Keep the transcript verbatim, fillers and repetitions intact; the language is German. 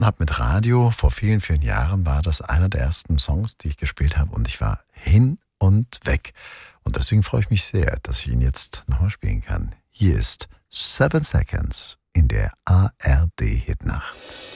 habe mit Radio, vor vielen, vielen Jahren war das einer der ersten Songs, die ich gespielt habe und ich war hin und weg. Und deswegen freue ich mich sehr, dass ich ihn jetzt nochmal spielen kann. Hier ist Seven Seconds in der A R D Hitnacht.